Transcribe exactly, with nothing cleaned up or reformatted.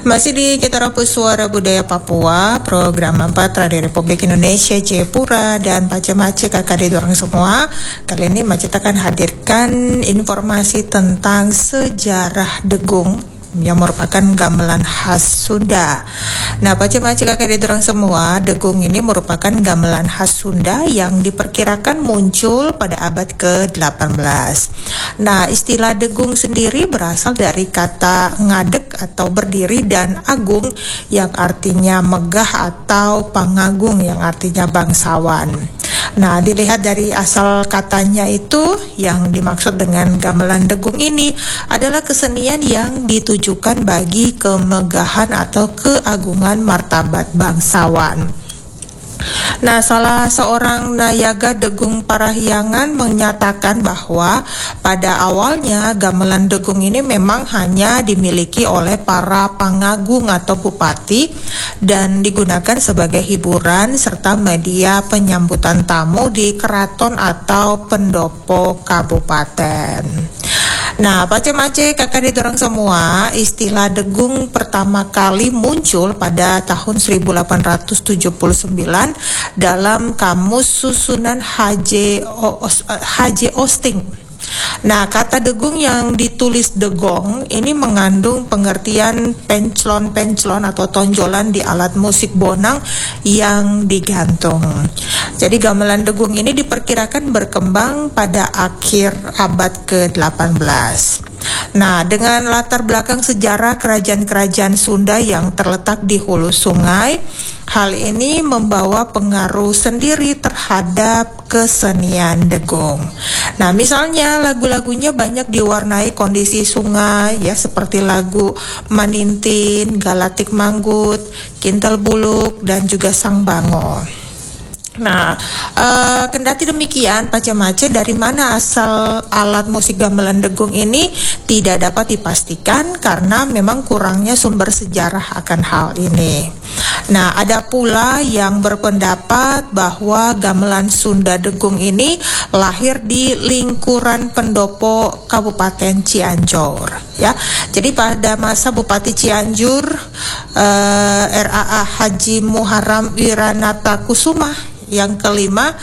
Masih di Cetera Suara Budaya Papua, program empat Radio Republik Indonesia Jayapura dan Pace-Mace kakak di dorong semua. Kali ini Macet akan hadirkan informasi tentang sejarah Degung yang merupakan gamelan khas Sunda. Nah, Pace-Mace kakak di dorong semua, Degung ini merupakan gamelan khas Sunda yang diperkirakan muncul pada abad ke delapan belas. Nah, istilah Degung sendiri berasal dari kata ngadeg atau berdiri dan agung yang artinya megah atau pangagung yang artinya bangsawan. Nah, dilihat dari asal katanya itu, yang dimaksud dengan gamelan Degung ini adalah kesenian yang ditujukan bagi kemegahan atau keagungan martabat bangsawan. Nah, salah seorang nayaga Degung Parahyangan menyatakan bahwa pada awalnya gamelan Degung ini memang hanya dimiliki oleh para pangagung atau bupati dan digunakan sebagai hiburan serta media penyambutan tamu di keraton atau pendopo kabupaten. Nah, Pace-Mace kakak ditorang semua, istilah Degung pertama kali muncul pada tahun seribu delapan ratus tujuh puluh sembilan dalam Kamus Susunan H J H J Osting. Nah, kata Degung yang ditulis Degong ini mengandung pengertian penclon-penclon atau tonjolan di alat musik bonang yang digantung. Jadi gamelan Degung ini diperkirakan berkembang pada akhir abad ke delapan belas. Nah, dengan latar belakang sejarah kerajaan-kerajaan Sunda yang terletak di hulu sungai, hal ini membawa pengaruh sendiri terhadap kesenian Degung. Nah, misalnya lagu-lagunya banyak diwarnai kondisi sungai ya, seperti lagu Manintin, Galatik Manggut, Kintal Buluk, dan juga Sang Bango. Nah, uh, kendati demikian, Pace-Mace, dari mana asal alat musik gamelan Degung ini tidak dapat dipastikan karena memang kurangnya sumber sejarah akan hal ini. Nah, ada pula yang berpendapat bahwa gamelan Sunda Degung ini lahir di lingkuran pendopo Kabupaten Cianjur, ya. Jadi pada masa Bupati Cianjur, uh, R A A Haji Muharram Wiranata Kusuma yang kelima